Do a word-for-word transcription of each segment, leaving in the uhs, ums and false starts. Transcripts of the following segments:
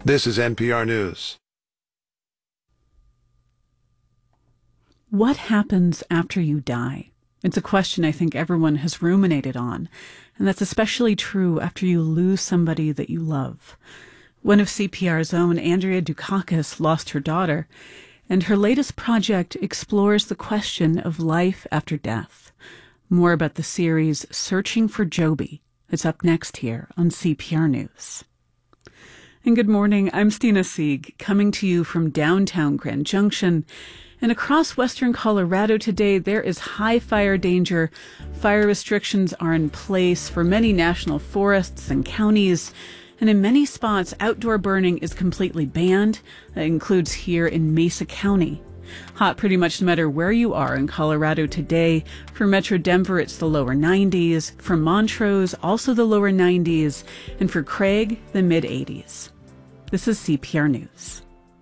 This is N P R News. What happens after you die? It's a question I think everyone has ruminated on, and that's especially true after you lose somebody that you love. One of C P R's own, Andrea Dukakis, lost her daughter, and her latest project explores the question of life after death. More about the series Searching for Joby. It's up next here on C P R News. And good morning, I'm Stina Sieg, coming to you from downtown Grand Junction. And across western Colorado today, there is high fire danger. Fire restrictions are in place for many national forests and counties. And in many spots, outdoor burning is completely banned. That includes here in Mesa County. Hot pretty much no matter where you are in Colorado today. For Metro Denver, it's the lower nineties. For Montrose, also the lower nineties. And for Craig, the mid eighties. This is C P R News.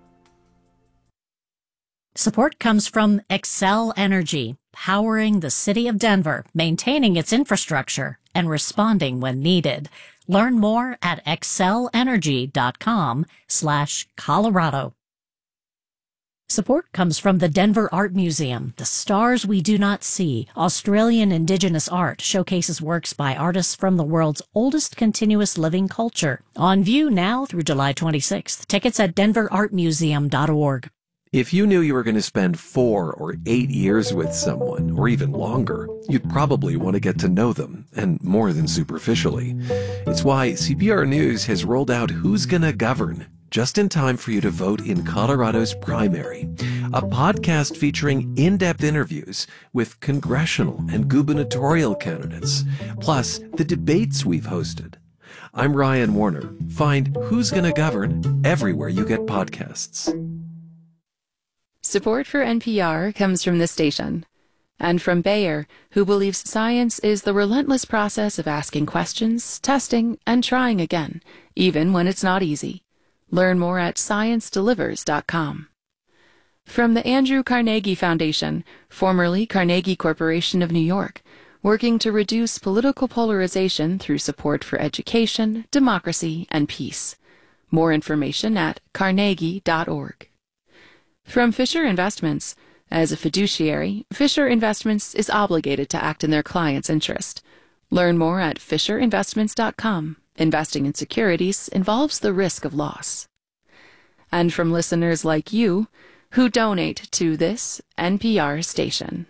Support comes from Xcel Energy, powering the city of Denver, maintaining its infrastructure, and responding when needed. Learn more at xcelenergy.com slash Colorado. Support comes from the Denver Art Museum. The Stars We Do Not See, Australian Indigenous art, showcases works by artists from the world's oldest continuous living culture. On view now through July twenty-sixth. Tickets at denver art museum dot org. If you knew you were going to spend four or eight years with someone, or even longer, you'd probably want to get to know them, and more than superficially. It's why C P R News has rolled out Who's Gonna Govern, just in time for you to vote in Colorado's primary, a podcast featuring in-depth interviews with congressional and gubernatorial candidates, plus the debates we've hosted. I'm Ryan Warner. Find Who's Gonna Govern everywhere you get podcasts. Support for N P R comes from this station, and from Bayer, who believes science is the relentless process of asking questions, testing, and trying again, even when it's not easy. Learn more at science delivers dot com. From the Andrew Carnegie Foundation, formerly Carnegie Corporation of New York, working to reduce political polarization through support for education, democracy, and peace. More information at carnegie dot org. From Fisher Investments, as a fiduciary, Fisher Investments is obligated to act in their client's interest. Learn more at fisher investments dot com. Investing in securities involves the risk of loss. And from listeners like you, who donate to this N P R station.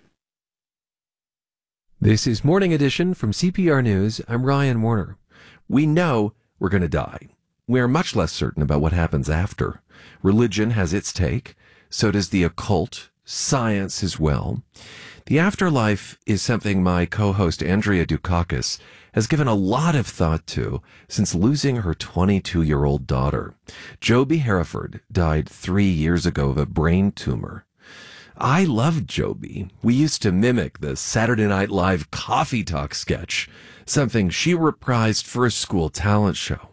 This is Morning Edition from C P R News. I'm Ryan Warner. We know we're going to die. We're much less certain about what happens after. Religion has its take. So does the occult, science as well. The afterlife is something my co-host Andrea Dukakis has given a lot of thought to since losing her twenty-two-year-old daughter. Joby Hereford died three years ago of a brain tumor. I loved Joby. We used to mimic the Saturday Night Live Coffee Talk sketch, something she reprised for a school talent show.